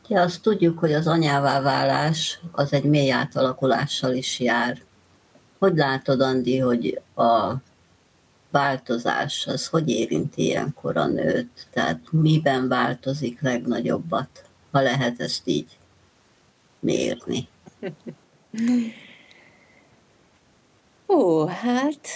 Ja, azt tudjuk, hogy az anyává válás az egy mély átalakulással is jár. Hogy látod, Andi, hogy a változás az hogy érinti ilyenkor a nőt? Tehát miben változik legnagyobbat, ha lehet ezt így mérni? Ó, hát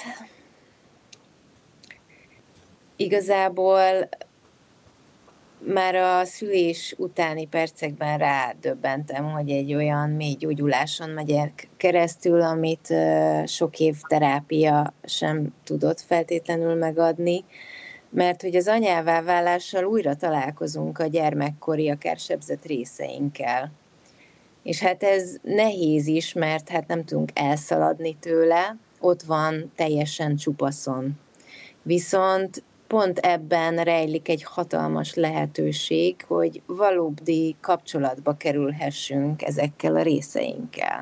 igazából már a szülés utáni percekben rádöbbentem, hogy egy olyan mély gyógyuláson megyek keresztül, amit sok év terápia sem tudott feltétlenül megadni, mert hogy az anyává válással újra találkozunk a gyermekkori, akár sebzett részeinkkel. És hát ez nehéz is, mert hát nem tudunk elszaladni tőle, ott van teljesen csupaszon. Viszont pont ebben rejlik egy hatalmas lehetőség, hogy valódi kapcsolatba kerülhessünk ezekkel a részeinkkel.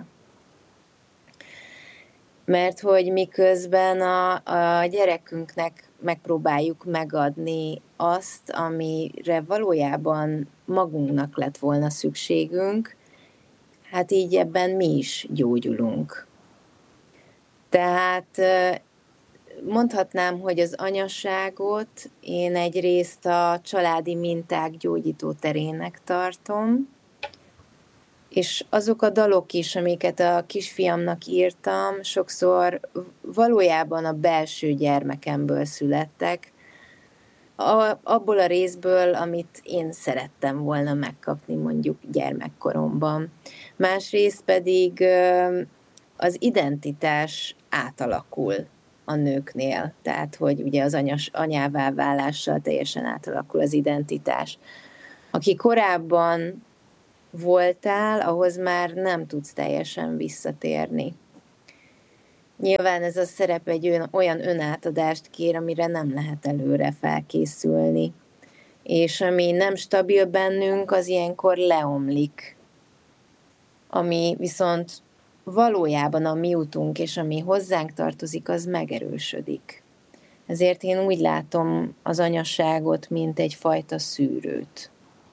Mert hogy miközben a gyerekünknek megpróbáljuk megadni azt, amire valójában magunknak lett volna szükségünk, hát így ebben mi is gyógyulunk. Tehát mondhatnám, hogy az anyaságot én egyrészt a családi minták gyógyító terének tartom, és azok a dalok is, amiket a kisfiamnak írtam, sokszor valójában a belső gyermekemből születtek, abból a részből, amit én szerettem volna megkapni mondjuk gyermekkoromban. Másrészt pedig az identitás átalakul a nőknél, tehát hogy ugye az anyává válással teljesen átalakul az identitás. Aki korábban voltál, ahhoz már nem tudsz teljesen visszatérni. Nyilván ez a szerep egy olyan önátadást kér, amire nem lehet előre felkészülni. És ami nem stabil bennünk, az ilyenkor leomlik. Ami viszont valójában a mi utunk, és ami hozzánk tartozik, az megerősödik. Ezért én úgy látom az anyasságot, mint egyfajta szűrőt.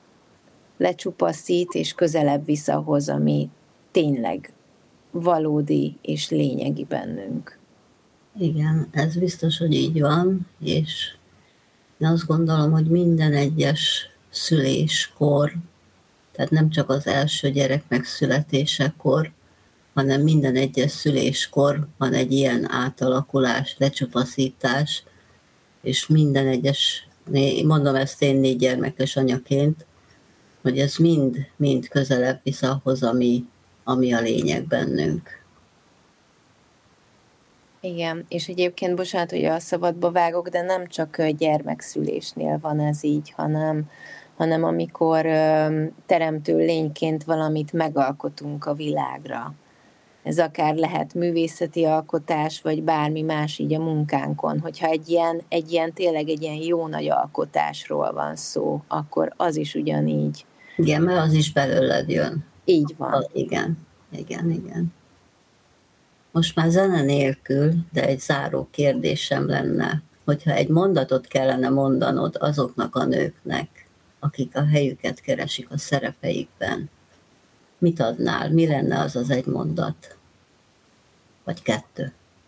Lecsupaszít és közelebb visz ahhoz, ami tényleg valódi és lényegi bennünk. Igen, ez biztos, hogy így van, és én azt gondolom, hogy minden egyes szüléskor, tehát nem csak az első gyerek megszületésekor, hanem minden egyes szüléskor van egy ilyen átalakulás, lecsupaszítás, és minden egyes, mondom ezt én 4 gyermekes anyaként, hogy ez mind közelebb visz ahhoz, ami a lényeg bennünk. Igen, és egyébként, bocsánat, hogy a szabadba vágok, de nem csak gyermekszülésnél van ez így, hanem amikor teremtő lényként valamit megalkotunk a világra. Ez akár lehet művészeti alkotás, vagy bármi más így a munkánkon. Hogyha tényleg egy ilyen jó nagy alkotásról van szó, akkor az is ugyanígy. Igen, mert az is belőled jön. Így van. Igen. Most már zene nélkül, de egy záró kérdésem lenne, hogyha egy mondatot kellene mondanod azoknak a nőknek, akik a helyüket keresik a szerepeikben, mit adnál? Mi lenne az az egy mondat? Vagy 2?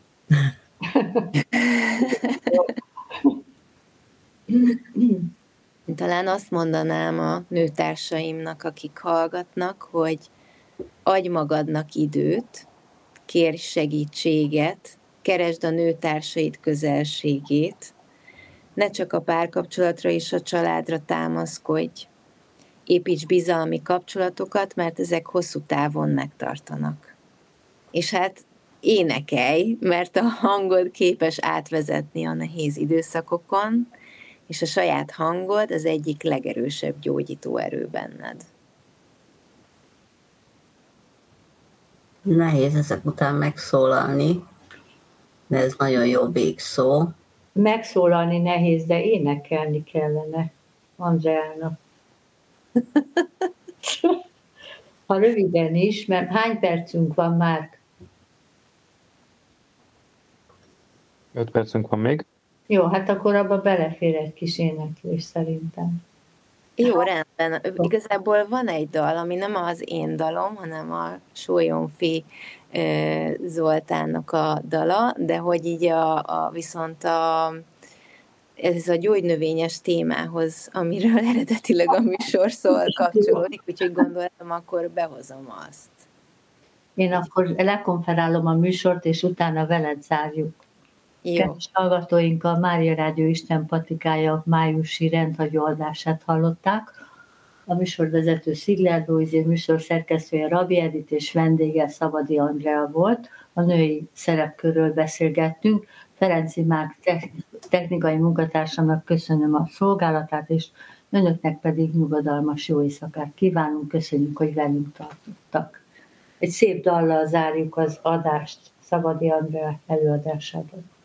Talán azt mondanám a nőtársaimnak, akik hallgatnak, hogy adj magadnak időt, kérj segítséget, keresd a nőtársaid közelségét, ne csak a párkapcsolatra és a családra támaszkodj, építs bizalmi kapcsolatokat, mert ezek hosszú távon megtartanak. És hát énekelj, mert a hangod képes átvezetni a nehéz időszakokon, és a saját hangod az egyik legerősebb gyógyító erő benned. Nehéz ezek után megszólalni, de ez nagyon jó végszó. Megszólalni nehéz, de énekelni kellene Andreának. Ha röviden is, mert hány percünk van már? 5 percünk van még. Jó, hát akkor abba belefér egy kis éneklés szerintem. Jó, rendben. Igazából van egy dal, ami nem az én dalom, hanem a Sólyomfi Zoltánnak a dala, de hogy így viszont ez a gyógynövényes témához, amiről eredetileg a műsor szól, kapcsolódik, úgyhogy gondoltam, akkor behozom azt. Én akkor lekonferálom a műsort, és utána veled zárjuk. Jó. Kedves hallgatóink, a Mária Rádió Isten patikája májusi rendhagyó adását hallották. A műsorvezető Szigler Lóizé, műsor szerkesztője Rabbi Edith és vendége Szabadi Andrea volt. A női szerepkörről beszélgettünk. Ferenci Márk technikai munkatársamnak köszönöm a szolgálatát, és önöknek pedig nyugodalmas jó éjszakát kívánunk. Köszönjük, hogy velünk tartottak. Egy szép dallal zárjuk az adást Szabadi Andrea előadásában.